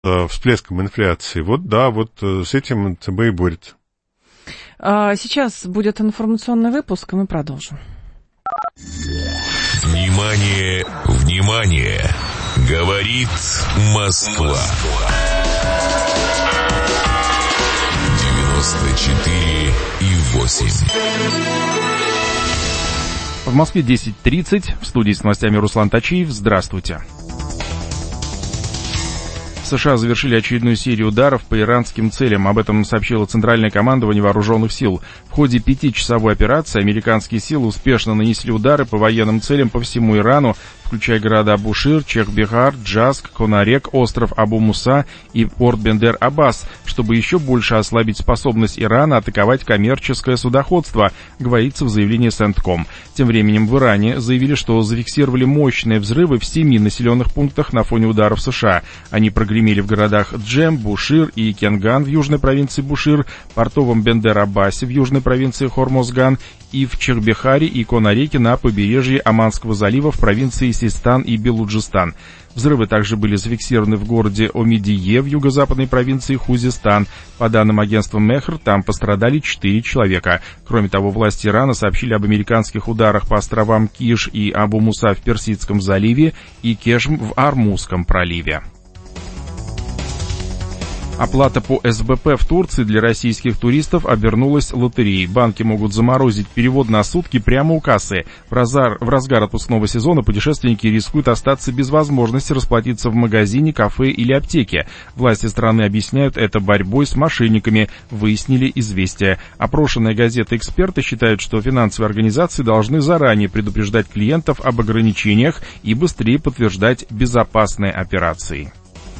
всплеском инфляции. Вот да, вот с этим ЦБ и борется. Сейчас будет информационный выпуск, и мы продолжим. Внимание, внимание! Говорит Москва. 94,8. В Москве 10:30. В студии с новостями Руслан Тачиев. Здравствуйте. США завершили очередную серию ударов по иранским целям. Об этом сообщило Центральное командование вооруженных сил. В ходе 5-часовой операции американские силы успешно нанесли удары по военным целям по всему Ирану, включая города Бушир, Чех-Бехар, Джаск, Конарек, остров Абу-Муса и порт Бендер-Аббас, чтобы еще больше ослабить способность Ирана атаковать коммерческое судоходство, говорится в заявлении Сентком. Тем временем в Иране заявили, что зафиксировали мощные взрывы в 7 населенных пунктах на фоне ударов США. Они прогремели в городах Джем, Бушир и Кенган в южной провинции Бушир, портовом Бендер-Аббасе в южной провинции Хормозган и в Чех-Бехаре и Конареке на побережье Оманского залива в провинции Систан и Белуджистан. Взрывы также были зафиксированы в городе Омидие в юго-западной провинции Хузестан. По данным агентства Мехр, там пострадали 4 человека. Кроме того, власти Ирана сообщили об американских ударах по островам Киш и Абу-Муса в Персидском заливе и Кешм в Ормузском проливе. Оплата по СБП в Турции для российских туристов обернулась лотереей. Банки могут заморозить перевод на сутки прямо у кассы. В разгар отпускного сезона путешественники рискуют остаться без возможности расплатиться в магазине, кафе или аптеке. Власти страны объясняют это борьбой с мошенниками, выяснили «Известия». Опрошенная газета «Эксперты» считают, что финансовые организации должны заранее предупреждать клиентов об ограничениях и быстрее подтверждать безопасные операции.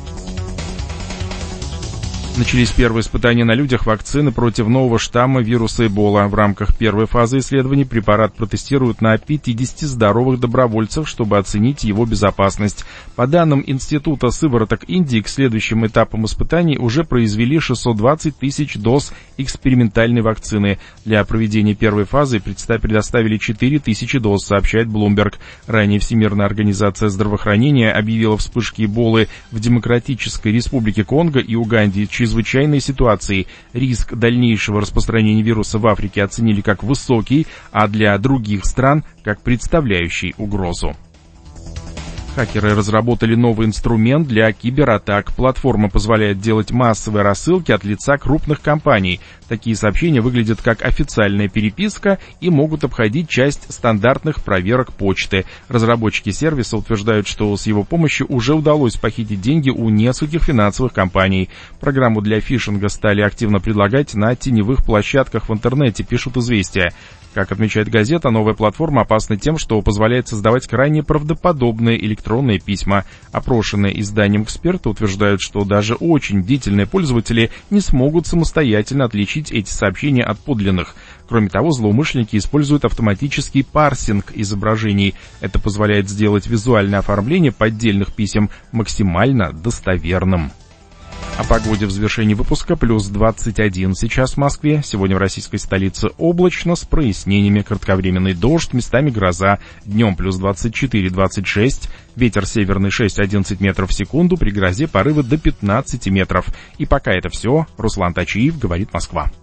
Начались первые испытания на людях вакцины против нового штамма вируса Эбола. В рамках первой фазы исследований препарат протестируют на 50 здоровых добровольцев, чтобы оценить его безопасность. По данным Института сывороток Индии, к следующим этапам испытаний уже произвели 620 тысяч доз экспериментальной вакцины. Для проведения первой фазы предоставили 4 тысячи доз, сообщает Bloomberg. Ранее Всемирная организация здравоохранения объявила вспышки Эболы в Демократической Республике Конго и Уганде чрезвычайной ситуации. Риск дальнейшего распространения вируса в Африке оценили как высокий, а для других стран как представляющий угрозу. Хакеры разработали новый инструмент для кибератак. Платформа позволяет делать массовые рассылки от лица крупных компаний. Такие сообщения выглядят как официальная переписка и могут обходить часть стандартных проверок почты. Разработчики сервиса утверждают, что с его помощью уже удалось похитить деньги у нескольких финансовых компаний. Программу для фишинга стали активно предлагать на теневых площадках в интернете, пишут «Известия». Как отмечает газета, новая платформа опасна тем, что позволяет создавать крайне правдоподобные электронные письма. Опрошенные изданием эксперты утверждают, что даже очень бдительные пользователи не смогут самостоятельно отличить эти сообщения от подлинных. Кроме того, злоумышленники используют автоматический парсинг изображений. Это позволяет сделать визуальное оформление поддельных писем максимально достоверным. О погоде в завершении выпуска. Плюс 21 сейчас в Москве. Сегодня в российской столице облачно с прояснениями. Кратковременный дождь, местами гроза. Днем плюс 24-26. Ветер северный 6-11 метров в секунду. При грозе порывы до 15 метров. И пока это все. Руслан Тачиев, говорит Москва.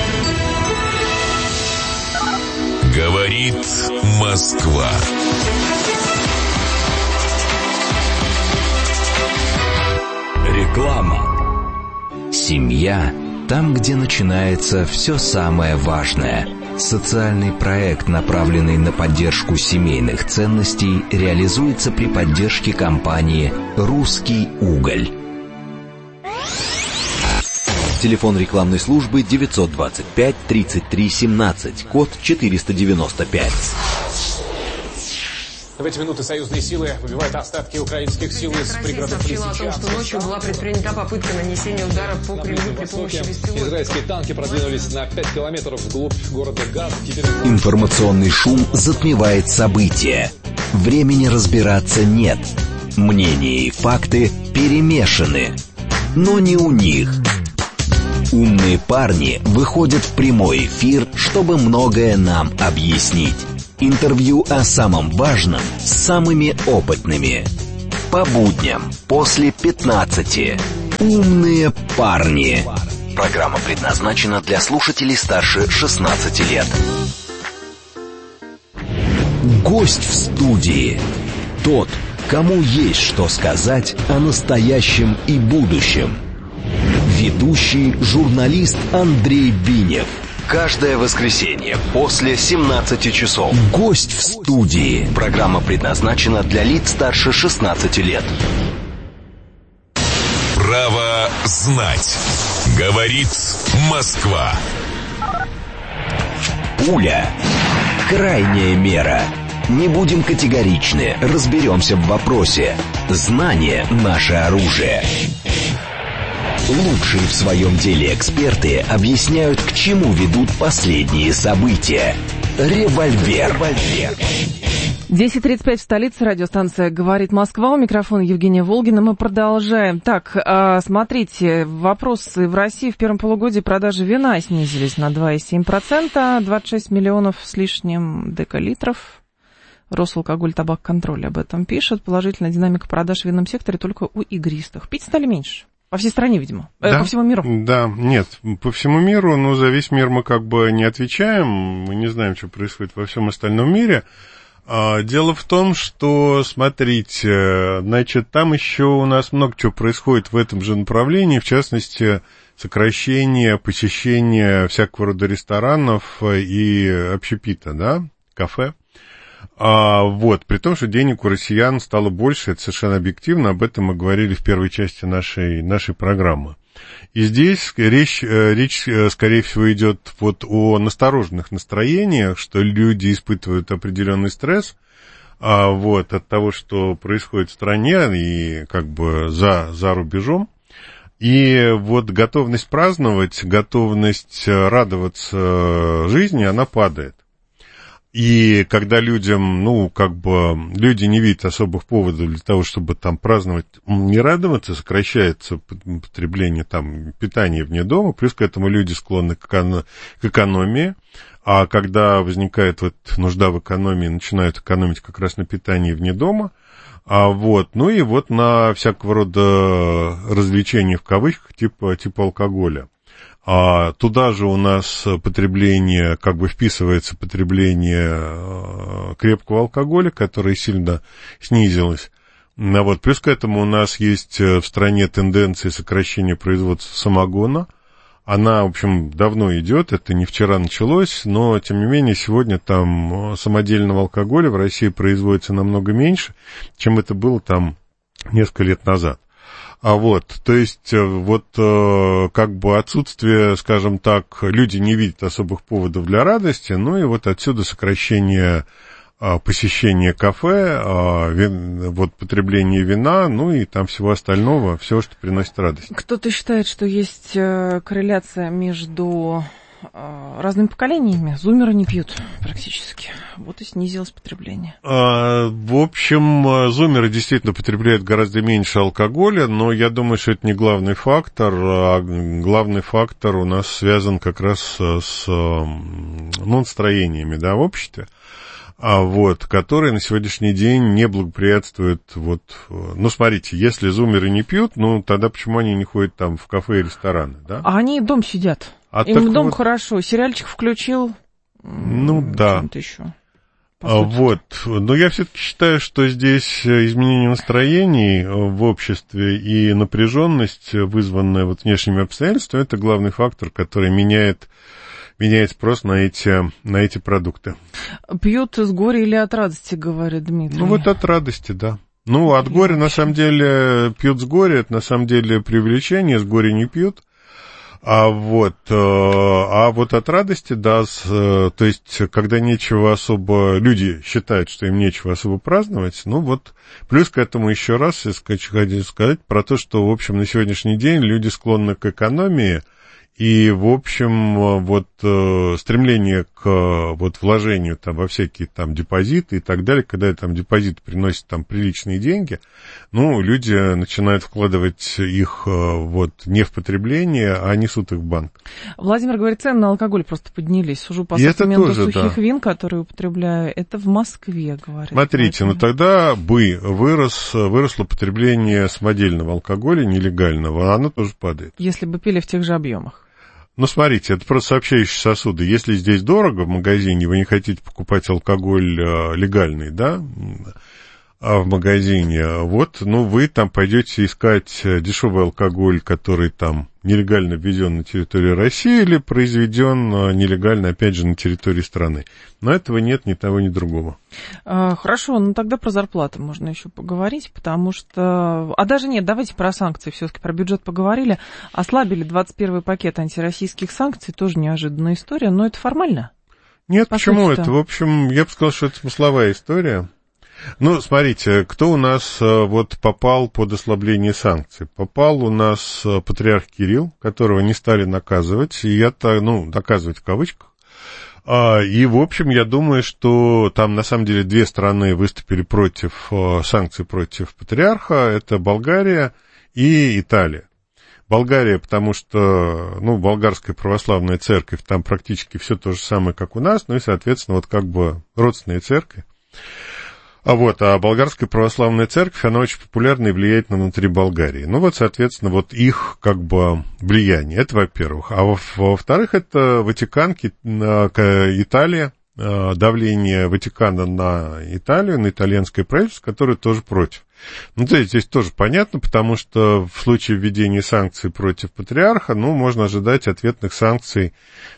Говорит Москва. Реклама. Семья – там, где начинается все самое важное. Социальный проект, направленный на поддержку семейных ценностей, реализуется при поддержке компании «Русский уголь». Телефон рекламной службы 925 33 17, код 495. В эти минуты союзные силы выбивают остатки украинских сил из пригородов Лисичанска. О том, что ночью была предпринята попытка нанесения удара по Кремлю при помощи беспилотников. Израильские танки продвинулись на 5 километров вглубь города Газ. Информационный шум затмевает события. Времени разбираться нет. Мнения и факты перемешаны. Но не у них. Умные парни выходят в прямой эфир, чтобы многое нам объяснить. Интервью о самом важном с самыми опытными. По будням после 15. «Умные парни». Программа предназначена для слушателей старше 16 лет. Гость в студии. Тот, кому есть что сказать о настоящем и будущем. Ведущий журналист Андрей Бинев. Каждое воскресенье после 17 часов. Гость в студии. Программа предназначена для лиц старше 16 лет. Право знать. Говорит Москва. Пуля. Крайняя мера. Не будем категоричны, разберемся в вопросе. Знание – наше оружие. Лучшие в своем деле эксперты объясняют, к чему ведут последние события. Револьвер. 10:35 в столице, радиостанция «Говорит Москва». У микрофона Евгения Волгина. Мы продолжаем. Так, смотрите, вопросы. В России в первом полугодии продажи вина снизились на 2,7%, 26 миллионов с лишним декалитров. Росалкоголь-табак-контроль об этом пишет. Положительная динамика продаж в винном секторе только у игристых. Пить стали меньше. По всей стране, видимо. Да, по всему миру. Да, нет, по всему миру, но за весь мир мы как бы не отвечаем. Мы не знаем, что происходит во всем остальном мире. Дело в том, что, смотрите, значит, там еще у нас много чего происходит в этом же направлении, в частности, сокращение посещения всякого рода ресторанов и общепита, да, кафе. Вот, при том, что денег у россиян стало больше, это совершенно объективно, об этом мы говорили в первой части нашей программы. И здесь речь, скорее всего, идет вот о настороженных настроениях, что люди испытывают определенный стресс, вот, от того, что происходит в стране и как бы за рубежом. И вот готовность праздновать, готовность радоваться жизни, она падает. И когда людям, люди не видят особых поводов для того, чтобы там праздновать, не радоваться, сокращается потребление там питания вне дома, плюс к этому люди склонны к экономии, а когда возникает вот нужда в экономии, начинают экономить как раз на питании вне дома, и на всякого рода развлечения в кавычках, типа алкоголя. Туда же у нас потребление, как бы вписывается потребление крепкого алкоголя, которое сильно снизилось. Плюс к этому у нас есть в стране тенденция сокращения производства самогона. Она, в общем, давно идет, это не вчера началось, но, тем не менее, сегодня там самодельного алкоголя в России производится намного меньше, чем это было там несколько лет назад. То есть, как бы отсутствие, скажем так, люди не видят особых поводов для радости, отсюда сокращение посещения кафе, потребление вина, и там всего остального, все, что приносит радость. Кто-то считает, что есть корреляция между разными поколениями. Зумеры не пьют практически. Вот и снизилось потребление. В общем, зумеры действительно потребляют гораздо меньше алкоголя, но я думаю, что это не главный фактор. Главный фактор у нас связан как раз с настроениями, в обществе. Которые на сегодняшний день не благоприятствуют, смотрите, если зумеры не пьют, тогда почему они не ходят там в кафе и рестораны, да? А они дома сидят. Им дома хорошо, сериальчик включил. Да. Чем-то еще. Но я все-таки считаю, что здесь изменение настроений в обществе и напряженность, вызванная внешними обстоятельствами, это главный фактор, который меняет спрос на эти продукты. Пьют с горя или от радости, говорит Дмитрий? От радости, да. От горя, на самом деле, пьют с горя, это на самом деле преувеличение, с горя не пьют. От радости, да, то есть, когда нечего особо, люди считают, что им нечего особо праздновать, плюс к этому еще раз я хочу сказать про то, что, в общем, на сегодняшний день люди склонны к экономии, И, в общем, вот стремление к вот вложению там во всякие там депозиты и так далее, когда там депозит приносит там приличные деньги, ну, люди начинают вкладывать их вот не в потребление, а несут их в банк. Владимир говорит, цены на алкоголь просто поднялись. Сужу по ассортименту сухих вин, которые употребляю. Это в Москве, говорит. Смотрите, ну тогда бы выросло потребление самодельного алкоголя, нелегального, а оно тоже падает. Если бы пили в тех же объемах. Ну, смотрите, это просто сообщающие сосуды. Если здесь дорого в магазине, вы не хотите покупать алкоголь легальный, да, в магазине, вот, ну, вы там пойдете искать дешевый алкоголь, который там нелегально введен на территорию России или произведен нелегально, опять же, на территории страны. Но этого нет ни того, ни другого. Хорошо, ну тогда про зарплаты можно еще поговорить, потому что... А даже нет, давайте про санкции все-таки, про бюджет поговорили. Ослабили 21-й пакет антироссийских санкций, тоже неожиданная история, но это формально? Нет, почему это? В общем, я бы сказал, что это смысловая история. Ну, смотрите, кто у нас вот попал под ослабление санкций? Попал у нас патриарх Кирилл, которого не стали наказывать, и это, ну, наказывать в кавычках. И, в общем, я думаю, что там, на самом деле, две страны выступили против санкций против патриарха. Это Болгария и Италия. Болгария, потому что, ну, болгарская православная церковь, там практически все то же самое, как у нас, ну и, соответственно, вот как бы родственная церковь. А болгарская православная церковь, она очень популярна и влияет внутри Болгарии. Ну вот, соответственно, вот их как бы влияние, это во-первых. А во-вторых, это Ватикан, Италия, давление Ватикана на Италию, на итальянское правительство, которое тоже против. Ну, то есть здесь тоже понятно, потому что в случае введения санкций против патриарха, ну, можно ожидать ответных санкций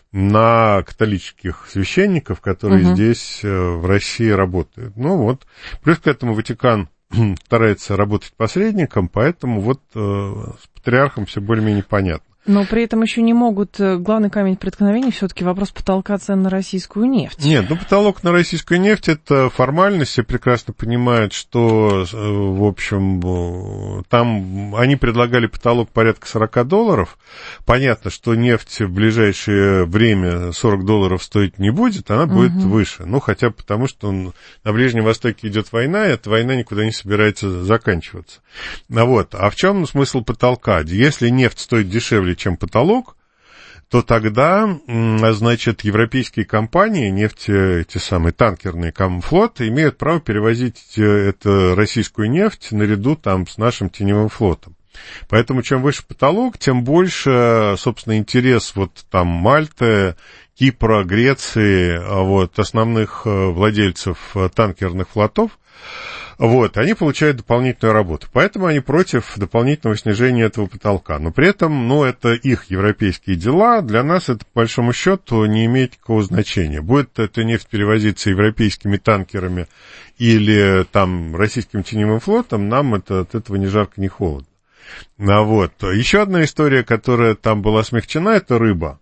на католических священников, которые здесь, в России, работают. Ну, вот. Плюс к этому Ватикан старается работать посредником, поэтому вот с патриархом все более-менее понятно. Но при этом еще не могут, главный камень преткновения все-таки вопрос потолка цен на российскую нефть. Нет, ну потолок на российскую нефть это формальность, все прекрасно понимают, что, в общем, там они предлагали потолок порядка $40. Понятно, что нефть в ближайшее время $40 стоить не будет, она будет выше. Ну, хотя бы потому, что на Ближнем Востоке идет война, и эта война никуда не собирается заканчиваться. Вот. А в чем смысл потолка? Если нефть стоит дешевле, чем потолок, то тогда, значит, европейские компании, те самые танкерные флоты, имеют право перевозить эту российскую нефть наряду там с нашим теневым флотом. Поэтому чем выше потолок, тем больше, собственно, интерес вот там Мальты, Кипра, Греции, вот, основных владельцев танкерных флотов, вот, они получают дополнительную работу. Поэтому они против дополнительного снижения этого потолка. Но при этом, ну, это их европейские дела. Для нас это, по большому счету, не имеет никакого значения. Будет эта нефть перевозиться европейскими танкерами или там российским теневым флотом, нам от этого ни жарко, ни холодно. Вот. Еще одна история, которая там была смягчена, это рыба.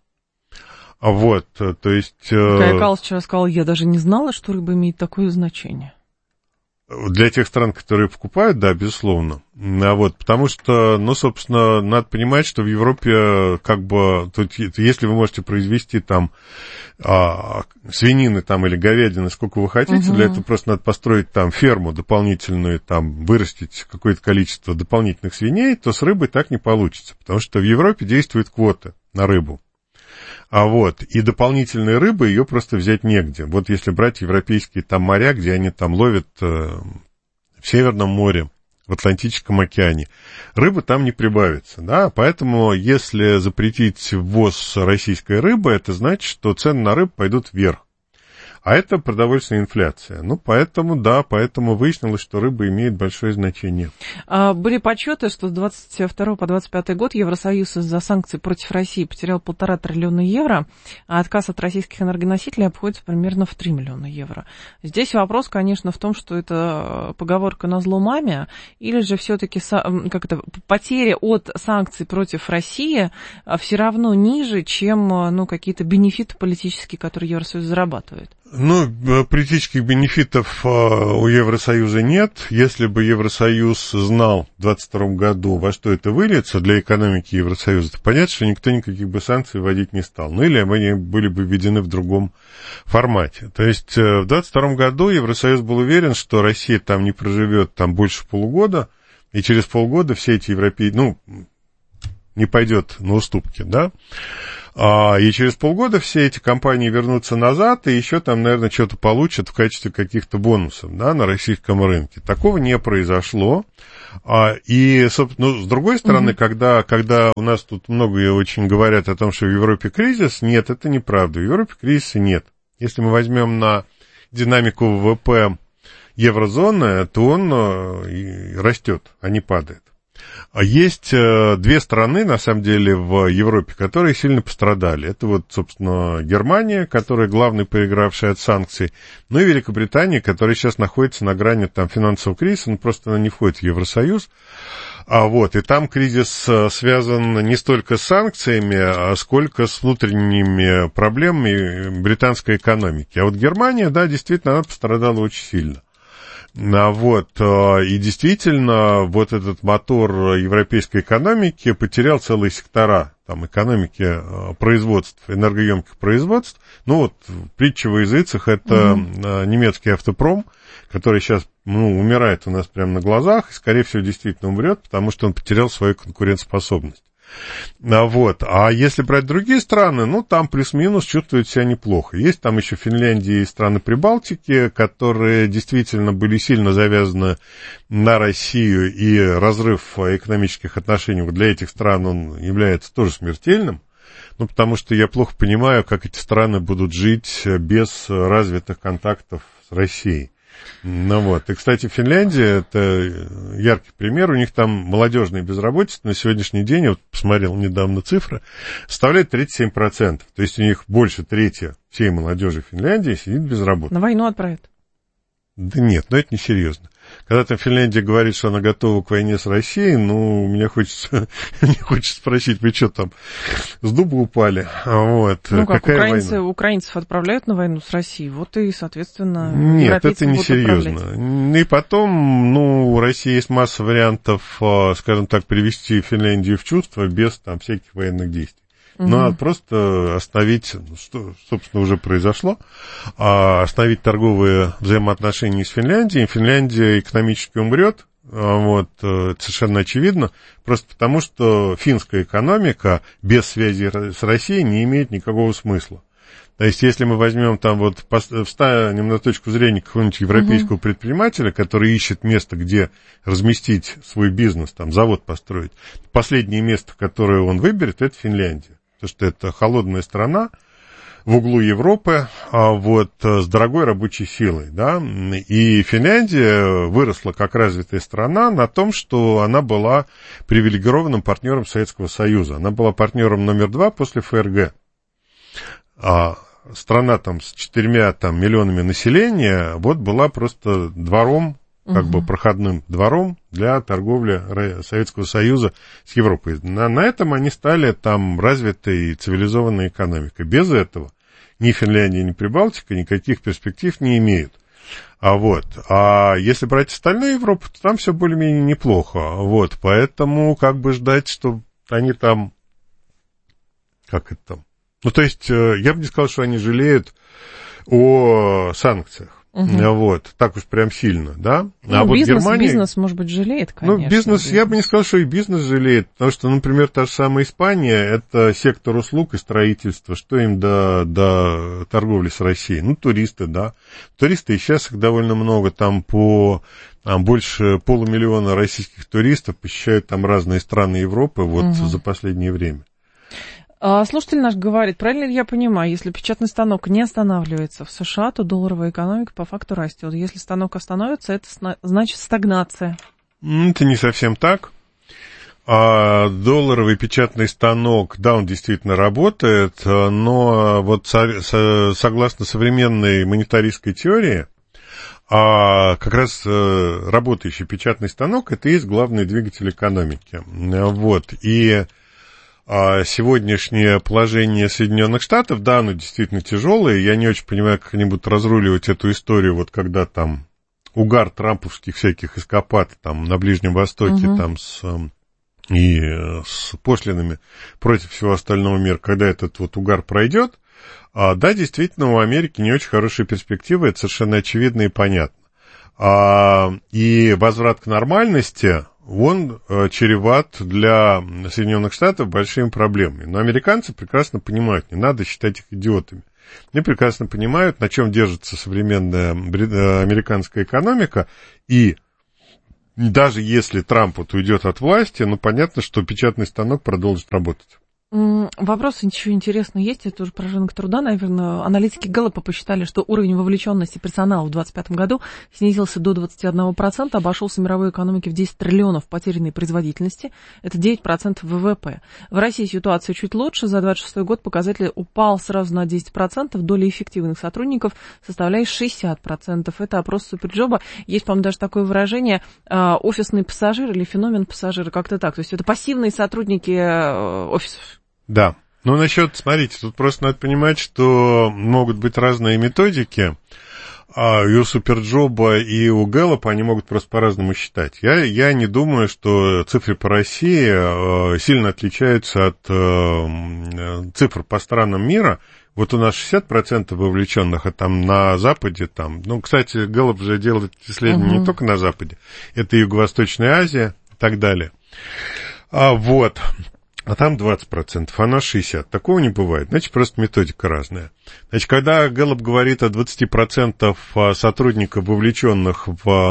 Вот, то есть... Кая Каллас вчера сказал, я даже не знала, что рыба имеет такое значение. Для тех стран, которые покупают, да, безусловно. Вот, потому что, ну, собственно, надо понимать, что в Европе, как бы, тут, если вы можете произвести там свинины там или говядины, сколько вы хотите, для этого просто надо построить там ферму дополнительную, там, вырастить какое-то количество дополнительных свиней, то с рыбой так не получится, потому что в Европе действуют квоты на рыбу. Вот, и дополнительной рыбы ее просто взять негде. Вот если брать европейские там моря, где они там ловят в Северном море, в Атлантическом океане, рыбы там не прибавится, да, поэтому если запретить ввоз российской рыбы, это значит, что цены на рыбу пойдут вверх. А это продовольственная инфляция. Ну, поэтому, да, поэтому выяснилось, что рыба имеет большое значение. Были подсчеты, что с 22 по 25 год Евросоюз из-за санкций против России потерял 1,5 триллиона евро, а отказ от российских энергоносителей обходится примерно в 3 миллиона евро. Здесь вопрос, конечно, в том, что это поговорка назло маме, или же все-таки потеря от санкций против России все равно ниже, чем какие-то бенефиты политические, которые Евросоюз зарабатывает. Ну, политических бенефитов у Евросоюза нет. Если бы Евросоюз знал в 2022 году, во что это выльется для экономики Евросоюза, то понятно, что никто никаких бы санкций вводить не стал. Ну, или они были бы введены в другом формате. То есть в 2022 году Евросоюз был уверен, что Россия там не проживет там больше полугода, и через полгода все эти европейцы, не пойдет на уступки, да. И через полгода все эти компании вернутся назад и еще там, наверное, что-то получат в качестве каких-то бонусов, да, на российском рынке. Такого не произошло. И, собственно, с другой стороны, когда у нас тут много очень говорят о том, что в Европе кризис, нет, это неправда. В Европе кризиса нет. Если мы возьмем на динамику ВВП еврозоны, то он растет, а не падает. Есть две страны, на самом деле, в Европе, которые сильно пострадали. Это вот, собственно, Германия, которая главный проигравшая от санкций, ну и Великобритания, которая сейчас находится на грани там финансового кризиса, просто она не входит в Евросоюз. И там кризис связан не столько с санкциями, а сколько с внутренними проблемами британской экономики. А вот Германия, да, действительно, она пострадала очень сильно. И действительно, вот этот мотор европейской экономики потерял целые сектора, там, экономики производства, энергоемких производств. Притча во языцах, это немецкий автопром, который сейчас, умирает у нас прямо на глазах, и, скорее всего, действительно умрет, потому что он потерял свою конкурентоспособность. А если брать другие страны, там плюс-минус чувствуют себя неплохо. Есть там еще Финляндия и страны Прибалтики, которые действительно были сильно завязаны на Россию, и разрыв экономических отношений для этих стран, он является тоже смертельным. Потому что я плохо понимаю, как эти страны будут жить без развитых контактов с Россией. И, кстати, Финляндия, это яркий пример, у них там молодежная безработица на сегодняшний день, я посмотрел недавно цифры, составляет 37%. То есть у них больше трети всей молодежи Финляндии сидит без работы. На войну отправят? Да нет, это несерьезно. Когда там Финляндия говорит, что она готова к войне с Россией, мне хочется спросить, вы что там, с дуба упали? Какая украинцев отправляют на войну с Россией, и, соответственно, нет, это несерьезно. И потом, у России есть масса вариантов, скажем так, привести Финляндию в чувство без там всяких военных действий. Надо просто остановить, что, собственно, уже произошло, остановить торговые взаимоотношения с Финляндией. Финляндия экономически умрет, это совершенно очевидно, просто потому что финская экономика без связи с Россией не имеет никакого смысла. То есть, если мы возьмем встанем на точку зрения какого-нибудь европейского предпринимателя, который ищет место, где разместить свой бизнес, там, завод построить, последнее место, которое он выберет, это Финляндия. Потому что это холодная страна в углу Европы, с дорогой рабочей силой, да, и Финляндия выросла как развитая страна на том, что она была привилегированным партнером Советского Союза, она была партнером номер 2 после ФРГ. Страна там с 4 миллионами населения, была просто двором, проходным двором для торговли Советского Союза с Европой. На этом они стали там развитой и цивилизованной экономикой. Без этого ни Финляндия, ни Прибалтика никаких перспектив не имеют. А если брать остальную Европу, то там все более-менее неплохо. Поэтому ждать, что они там... Как это там? То есть, я бы не сказал, что они жалеют о санкциях. Так уж прям сильно, да? Бизнес, может быть, жалеет, конечно. Бизнес, я бы не сказал, что и бизнес жалеет, потому что, например, та же самая Испания, это сектор услуг и строительства, что им до торговли с Россией? Туристы, да. Туристы, и сейчас их довольно много, там больше 500 000 российских туристов посещают там разные страны Европы за последнее время. Слушатель наш говорит, правильно ли я понимаю, если печатный станок не останавливается в США, то долларовая экономика по факту растет. Если станок остановится, это значит стагнация. Это не совсем так. Долларовый печатный станок, да, он действительно работает, но согласно современной монетаристской теории, как раз работающий печатный станок — это и есть главный двигатель экономики. И сегодняшнее положение Соединенных Штатов, да, оно действительно тяжелое, я не очень понимаю, как они будут разруливать эту историю, вот когда там угар трамповских всяких эскапад там на Ближнем Востоке, там с пошлинами против всего остального мира, когда этот вот угар пройдет, да, действительно, у Америки не очень хорошие перспективы, это совершенно очевидно и понятно. И возврат к нормальности, он чреват для Соединенных Штатов большими проблемами. Но американцы прекрасно понимают, не надо считать их идиотами. Они прекрасно понимают, на чем держится современная американская экономика, и даже если Трамп вот уйдет от власти, ну, понятно, что печатный станок продолжит работать. Вопрос еще интересный есть, это уже про рынок труда, наверное. Аналитики Гэллопа посчитали, что уровень вовлеченности персонала в 2025 году снизился до 21%, обошелся мировой экономике в 10 триллионов потерянной производительности, это 9% ВВП. В России ситуация чуть лучше, за 2026 год показатель упал сразу на 10%, доля эффективных сотрудников составляет 60%. Это опрос Суперджоба. Есть, по-моему, даже такое выражение офисный пассажир или феномен пассажира, как-то так. То есть это пассивные сотрудники офисов. Да. Ну, насчет, смотрите, тут просто надо понимать, что могут быть разные методики, и у Суперджоба, и у Гэллопа они могут просто по-разному считать. Я не думаю, что цифры по России сильно отличаются от цифр по странам мира. Вот у нас 60% вовлеченных, а там на Западе, там, ну, кстати, Гэллоп же делает исследования не только на Западе, это Юго-Восточная Азия и так далее. А там 20%, а нас 60%. Такого не бывает. Значит, просто методика разная. Значит, когда Гэллоп говорит о 20% сотрудников, вовлеченных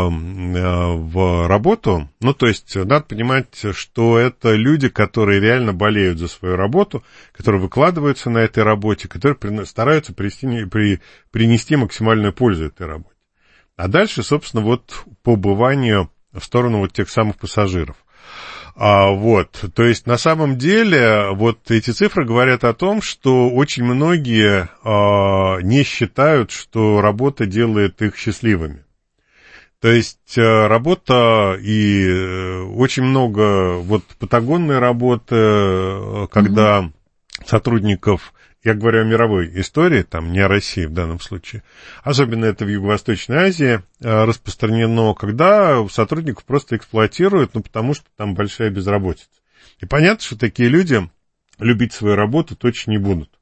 в работу, ну, то есть, надо понимать, что это люди, которые реально болеют за свою работу, которые выкладываются на этой работе, которые стараются принести максимальную пользу этой работе. А дальше, собственно, вот по убыванию в сторону вот тех самых пассажиров. То есть, на самом деле, вот эти цифры говорят о том, что очень многие не считают, что работа делает их счастливыми. То есть, работа и очень много вот патагонной работы, когда сотрудников, я говорю о мировой истории, там, не о России в данном случае, особенно это в Юго-Восточной Азии распространено, когда сотрудников просто эксплуатируют, ну, потому что там большая безработица. И понятно, что такие люди любить свою работу точно не будут.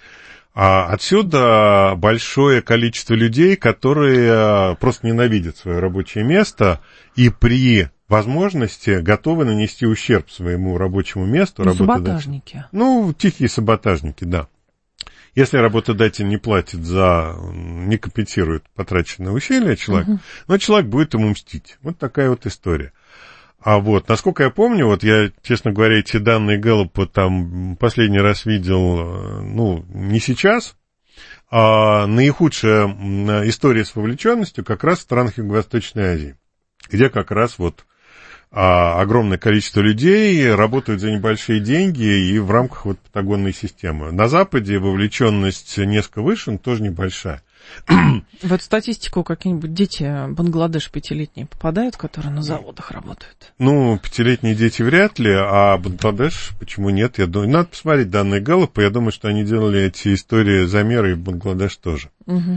Отсюда большое количество людей, которые просто ненавидят свое рабочее место и при возможности готовы нанести ущерб своему рабочему месту. Саботажники. Ну, тихие саботажники, да. Если работодатель не платит не компенсирует потраченные усилия человека, но человек будет ему мстить. Вот такая вот история. Насколько я помню, вот я, честно говоря, эти данные Гэллопа там последний раз видел, ну, не сейчас, а наихудшая история с вовлеченностью как раз в странах Юго-Восточной Азии, где как раз вот огромное количество людей работают за небольшие деньги и в рамках вот патагонной системы. На Западе вовлеченность несколько выше, но тоже небольшая. В эту статистику какие-нибудь дети Бангладеш 5-летние попадают, которые на заводах работают? Ну, 5-летние дети вряд ли, а Бангладеш, почему нет? Я думаю, надо посмотреть данные Гэллопа, я думаю, что они делали эти истории замеры и в Бангладеш тоже.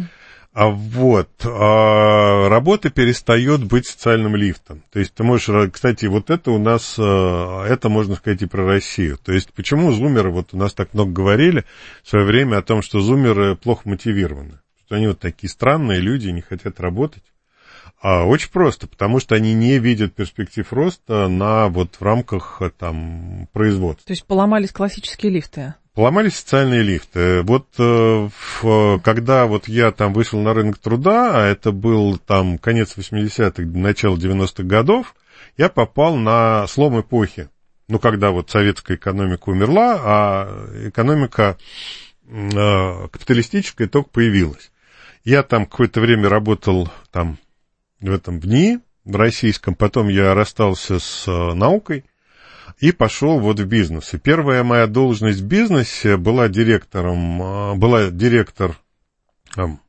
Работа перестает быть социальным лифтом. То есть ты можешь, кстати, вот это у нас, это можно сказать и про Россию. То есть почему зумеры, вот у нас так много говорили в свое время о том, что зумеры плохо мотивированы. Что они вот такие странные люди, не хотят работать. Очень просто, потому что они не видят перспектив роста в рамках там производства. То есть поломались классические лифты? Поломались социальные лифты. Когда я там вышел на рынок труда, а это был там конец 80-х, начало 90-х годов, я попал на слом эпохи. Ну, когда вот советская экономика умерла, а экономика капиталистическая только появилась. Я там какое-то время работал там в НИИ, в российском, потом я расстался с наукой и пошел в бизнес. И первая моя должность в бизнесе была директор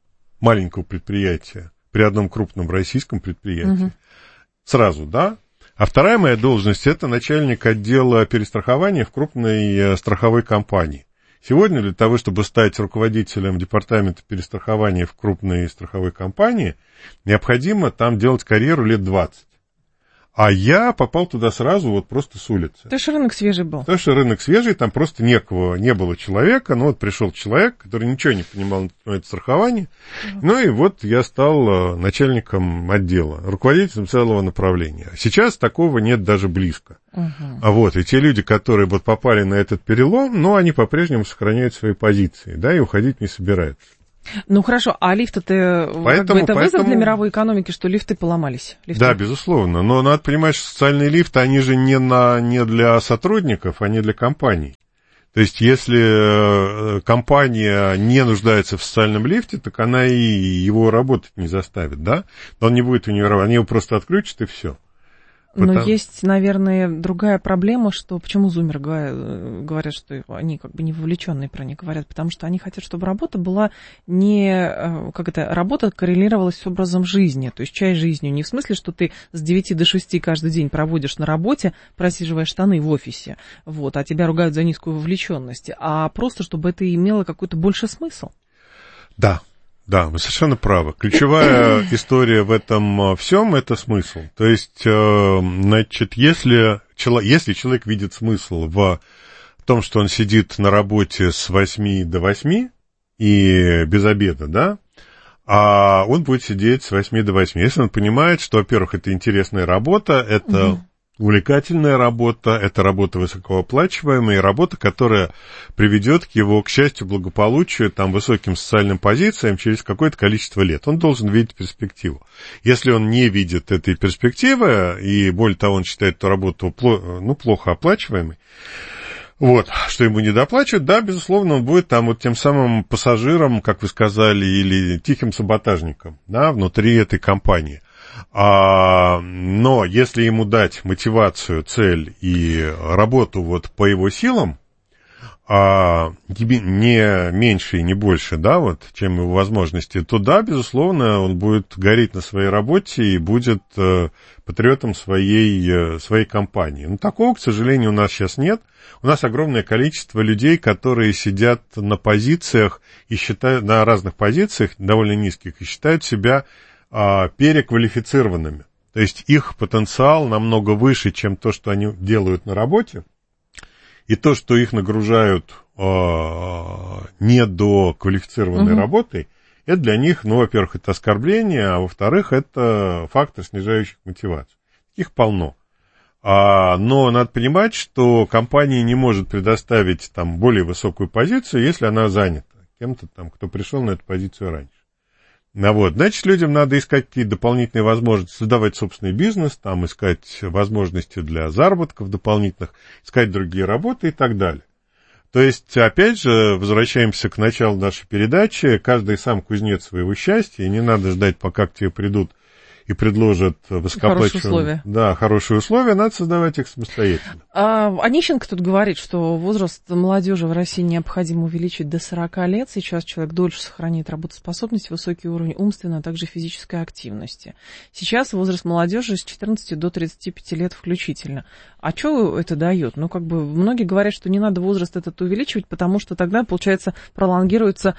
маленького предприятия при одном крупном российском предприятии. Сразу, да. А вторая моя должность – это начальник отдела перестрахования в крупной страховой компании. Сегодня для того, чтобы стать руководителем департамента перестрахования в крупной страховой компании, необходимо там делать карьеру лет 20. А я попал туда сразу вот просто с улицы. Потому что рынок свежий был. Потому что рынок свежий, там просто не было человека. Ну вот пришел человек, который ничего не понимал в страховании. Ну и вот я стал начальником отдела, руководителем целого направления. Сейчас такого нет даже близко. А вот, и те люди, которые вот попали на этот перелом, ну, они по-прежнему сохраняют свои позиции, да, и уходить не собираются. Ну, хорошо, а лифты-то, это вызов для мировой экономики, что лифты поломались? Да, безусловно, но надо понимать, что социальные лифты, они же не для сотрудников, они для компаний. То есть, если компания не нуждается в социальном лифте, так она и его работать не заставит, да? Но он не будет у нее работать, они его просто отключат и все. Но есть, наверное, другая проблема, что почему зумеры говорят, что они как бы не вовлеченные про них говорят, потому что они хотят, чтобы работа была работа коррелировалась с образом жизни, то есть часть жизни, не в смысле, что ты с 9 до 6 каждый день проводишь на работе, просиживая штаны в офисе, вот, а тебя ругают за низкую вовлеченность, а просто, чтобы это имело какой-то больший смысл. Да, вы совершенно правы. Ключевая история в этом всем – это смысл. То есть, значит, если человек видит смысл в том, что он сидит на работе с 8 до 8 и без обеда, да, а он будет сидеть с 8 до 8. Если он понимает, что, во-первых, это интересная работа, это увлекательная работа, это работа высокооплачиваемая, работа, которая приведет к его, к счастью, благополучию, там, высоким социальным позициям через какое-то количество лет. Он должен видеть перспективу. Если он не видит этой перспективы, и более того, он считает эту работу плохо оплачиваемой, вот, что ему недоплачивают, да, безусловно, он будет там вот тем самым пассажиром, как вы сказали, или тихим саботажником, да, внутри этой компании. Но если ему дать мотивацию, цель и работу вот по его силам, не меньше и не больше, да, вот, чем его возможности, то да, безусловно, он будет гореть на своей работе и будет патриотом своей компании. Но такого, к сожалению, у нас сейчас нет. У нас огромное количество людей, которые сидят на позициях и считают, на разных позициях, довольно низких, и считают себя переквалифицированными. То есть их потенциал намного выше, чем то, что они делают на работе, и то, что их нагружают недоквалифицированной работой, это для них, во-первых, это оскорбление, а во-вторых, это фактор, снижающий мотивацию. Таких полно. Но надо понимать, что компания не может предоставить там более высокую позицию, если она занята кем-то там, кто пришел на эту позицию раньше. Значит, людям надо искать какие-то дополнительные возможности, создавать собственный бизнес, там, искать возможности для заработков дополнительных, искать другие работы и так далее. То есть, опять же, возвращаемся к началу нашей передачи, каждый сам кузнец своего счастья, и не надо ждать, пока к тебе придут и предложат высокооплачиваемые... Хорошие условия, надо создавать их самостоятельно. Онищенко тут говорит, что возраст молодежи в России необходимо увеличить до 40 лет. Сейчас человек дольше сохраняет работоспособность, высокий уровень умственной, а также физической активности. Сейчас возраст молодежи с 14 до 35 лет включительно. А что это дает? Многие говорят, что не надо возраст этот увеличивать, потому что тогда, получается, пролонгируется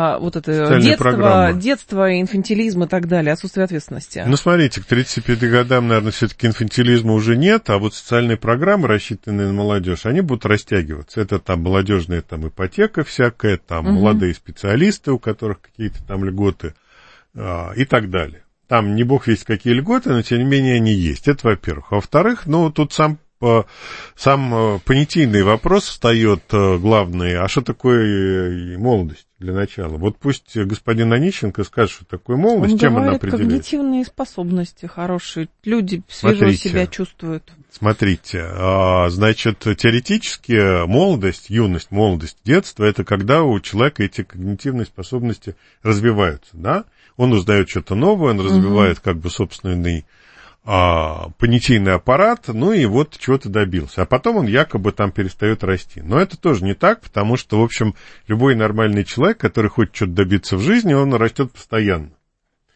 детство, инфантилизм и так далее, отсутствие ответственности. Смотрите, к 35 годам, наверное, все-таки инфантилизма уже нет, а вот социальные программы, рассчитанные на молодежь, они будут растягиваться. Это там молодежная там ипотека всякая, там молодые специалисты, у которых какие-то там льготы и так далее. Там не бог весть какие льготы, но тем не менее они есть. Это во-первых. А во-вторых, тут сам понятийный вопрос встает главный. А что такое молодость для начала? Вот пусть господин Онищенко скажет, что такое молодость, чем она определяется. Когнитивные способности хорошие. Люди свежо себя чувствуют. Смотрите, значит, теоретически молодость, детство, это когда у человека эти когнитивные способности развиваются, да? Он узнает что-то новое, он развивает собственный понятийный аппарат, и вот чего-то добился. А потом он якобы там перестает расти. Но это тоже не так, потому что, в общем, любой нормальный человек, который хочет что-то добиться в жизни, он растет постоянно.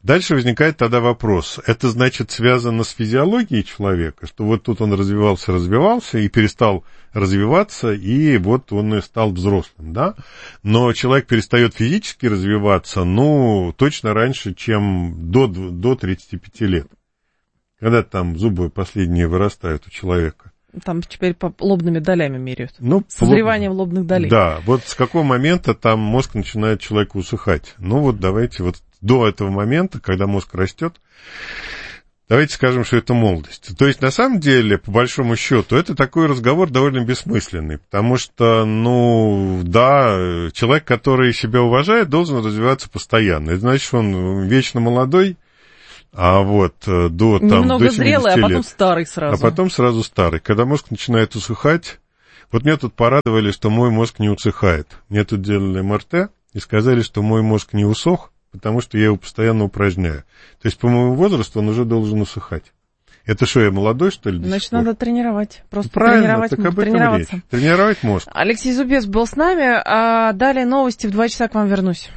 Дальше возникает тогда вопрос. Это, значит, связано с физиологией человека, что вот тут он развивался и перестал развиваться, и вот он и стал взрослым, да? Но человек перестает физически развиваться, точно раньше, чем до 35 лет. Когда там зубы последние вырастают у человека. Там теперь по лобными долями меряют. Созреванием лобных долей. Да, вот с какого момента там мозг начинает человеку усыхать. Давайте вот до этого момента, когда мозг растет, давайте скажем, что это молодость. То есть, на самом деле, по большому счету, это такой разговор довольно бессмысленный, потому что, человек, который себя уважает, должен развиваться постоянно. Это значит, что он вечно молодой, а вот до 70 лет. Зрелый, а потом старый сразу. А потом сразу старый. Когда мозг начинает усыхать, вот меня тут порадовали, что мой мозг не усыхает. Мне тут делали МРТ и сказали, что мой мозг не усох, потому что я его постоянно упражняю. То есть по моему возрасту он уже должен усыхать. Это что, я молодой, что ли? Значит, надо тренировать. Просто правильно, тренироваться. Речь. Тренировать мозг. Алексей Зубец был с нами, а далее новости в 2 часа к вам вернусь.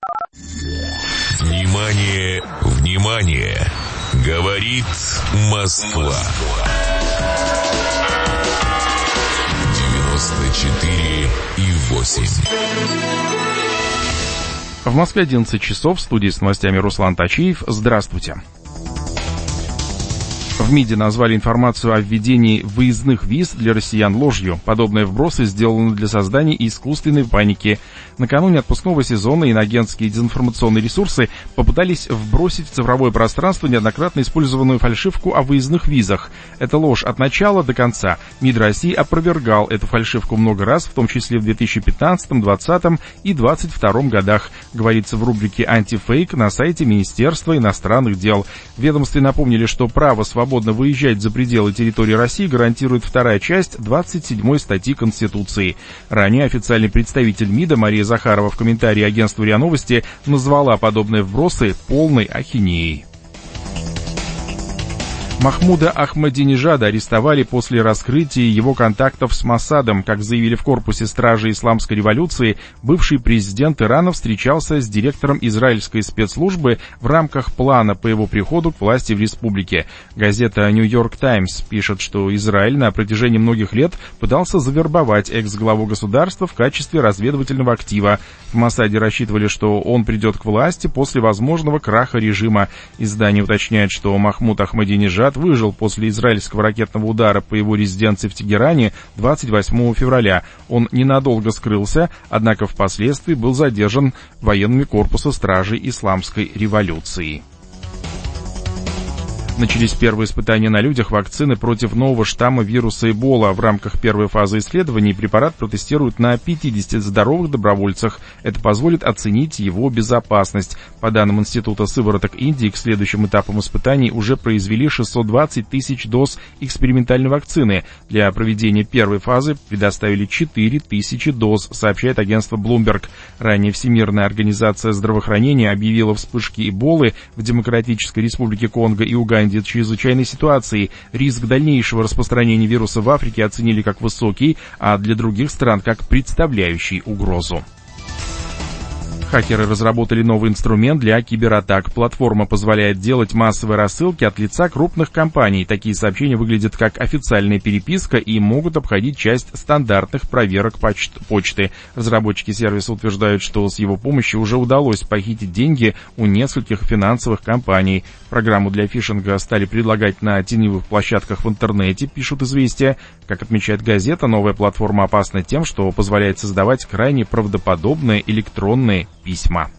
Внимание, внимание! Говорит Москва. 94,8. В Москве 11 часов, в студии с новостями Руслан Тачиев. Здравствуйте. В МИДе назвали информацию о введении выездных виз для россиян ложью. Подобные вбросы сделаны для создания искусственной паники. Накануне отпускного сезона иноагентские дезинформационные ресурсы попытались вбросить в цифровое пространство неоднократно использованную фальшивку о выездных визах. Это ложь от начала до конца. МИД России опровергал эту фальшивку много раз, в том числе в 2015, 2020 и 2022 годах, говорится в рубрике «Антифейк» на сайте Министерства иностранных дел. В ведомстве напомнили, что право свободно выезжать за пределы территории России гарантирует 2 часть 27 статьи Конституции. Ранее официальный представитель МИДа Мария Захарова в комментарии агентству РИА Новости назвала подобные вбросы полной ахинеей. Махмуда Ахмадинежада арестовали после раскрытия его контактов с Моссадом. Как заявили в корпусе стражи исламской революции, бывший президент Ирана встречался с директором израильской спецслужбы в рамках плана по его приходу к власти в республике. Газета «Нью-Йорк Таймс» пишет, что Израиль на протяжении многих лет пытался завербовать экс-главу государства в качестве разведывательного актива. В Моссаде рассчитывали, что он придет к власти после возможного краха режима. Издание уточняет, что Махмуд Ахмадинежад выжил после израильского ракетного удара по его резиденции в Тегеране 28 февраля. Он ненадолго скрылся, однако впоследствии был задержан военными корпуса стражей исламской революции. Начались первые испытания на людях вакцины против нового штамма вируса Эбола. В рамках первой фазы исследований препарат протестируют на 50 здоровых добровольцах. Это позволит оценить его безопасность. По данным Института сывороток Индии, к следующим этапам испытаний уже произвели 620 тысяч доз экспериментальной вакцины. Для проведения первой фазы предоставили 4 тысячи доз, сообщает агентство Bloomberg. Ранее Всемирная организация здравоохранения объявила вспышки Эболы в Демократической Республике Конго и Уганде чрезвычайной ситуации. Риск дальнейшего распространения вируса в Африке оценили как высокий, а для других стран как представляющий угрозу. Хакеры разработали новый инструмент для кибератак. Платформа позволяет делать массовые рассылки от лица крупных компаний. Такие сообщения выглядят как официальная переписка и могут обходить часть стандартных проверок почты. Разработчики сервиса утверждают, что с его помощью уже удалось похитить деньги у нескольких финансовых компаний. Программу для фишинга стали предлагать на теневых площадках в интернете, пишут «Известия». Как отмечает газета, новая платформа опасна тем, что позволяет создавать крайне правдоподобные электронные письма.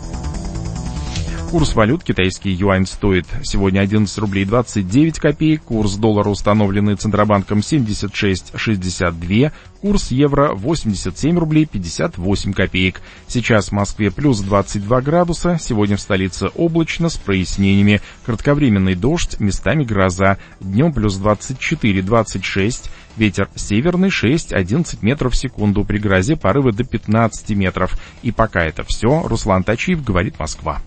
Курс валют: китайский юань стоит сегодня 11 рублей 29 копеек, курс доллара, установленный Центробанком, 76,62, курс евро 87 рублей 58 копеек. Сейчас в Москве плюс 22 градуса, сегодня в столице облачно с прояснениями, кратковременный дождь, местами гроза, днем плюс 24-26, ветер северный 6-11 метров в секунду, при грозе порывы до 15 метров. И пока это все. Руслан Тачиев, говорит Москва.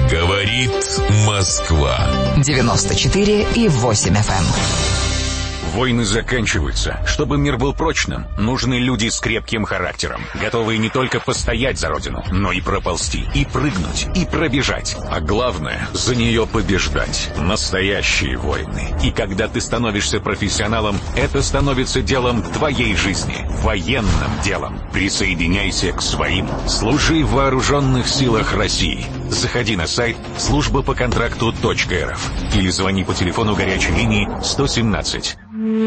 Говорит Москва. 94,8 FM. Войны заканчиваются. Чтобы мир был прочным, нужны люди с крепким характером, готовые не только постоять за родину, но и проползти, и прыгнуть, и пробежать. А главное, за нее побеждать. Настоящие войны. И когда ты становишься профессионалом, это становится делом твоей жизни. Военным делом. Присоединяйся к своим. Служи в вооруженных силах России. Заходи на сайт службапоконтракту.рф или звони по телефону горячей линии 117.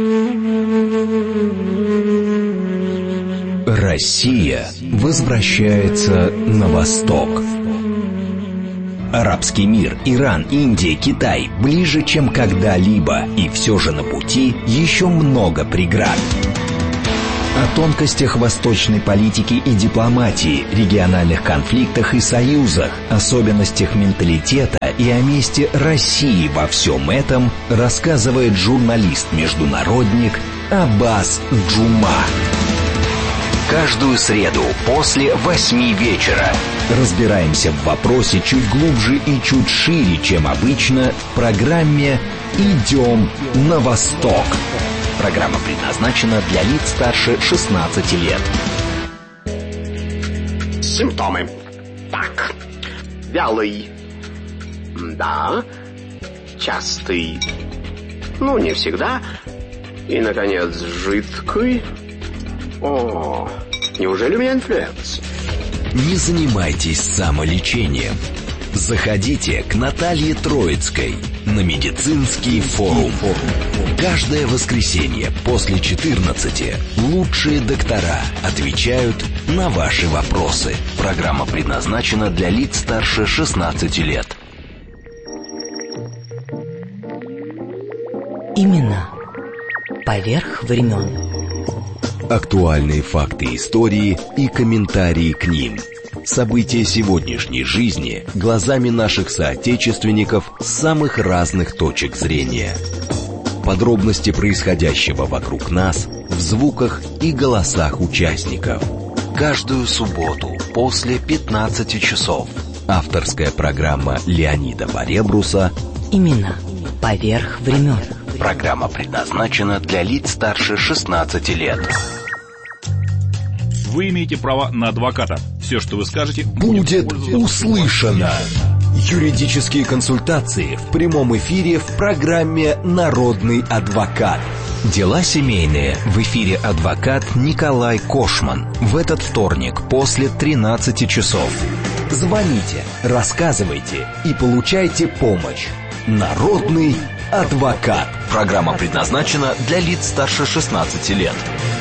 Россия возвращается на восток. Арабский мир, Иран, Индия, Китай ближе, чем когда-либо, и все же на пути еще много преград. О тонкостях восточной политики и дипломатии, региональных конфликтах и союзах, особенностях менталитета и о месте России во всем этом рассказывает журналист-международник Аббас Джума. Каждую среду после 8 вечера разбираемся в вопросе чуть глубже и чуть шире, чем обычно, в программе «Идем на восток». Программа предназначена для лиц старше 16 лет. Симптомы. Так. Вялый. Да. Частый. Ну, не всегда. И, наконец, жидкий. О, неужели у меня инфлюенс? Не занимайтесь самолечением. Заходите к Наталье Троицкой на медицинский форум. Каждое воскресенье после 14 лучшие доктора отвечают на ваши вопросы. Программа предназначена для лиц старше 16 лет. Именно поверх времен. Актуальные факты истории и комментарии к ним. События сегодняшней жизни глазами наших соотечественников с самых разных точек зрения. Подробности происходящего вокруг нас в звуках и голосах участников. Каждую субботу после 15 часов. Авторская программа Леонида Варебруса Именно поверх времен. Программа предназначена для лиц старше 16 лет. Вы имеете право на адвоката. Все, что вы скажете, будет услышано. Юридические консультации в прямом эфире в программе «Народный адвокат». Дела семейные. В эфире адвокат Николай Кошман. В этот вторник после 13 часов. Звоните, рассказывайте и получайте помощь. «Народный адвокат». Программа предназначена для лиц старше 16 лет.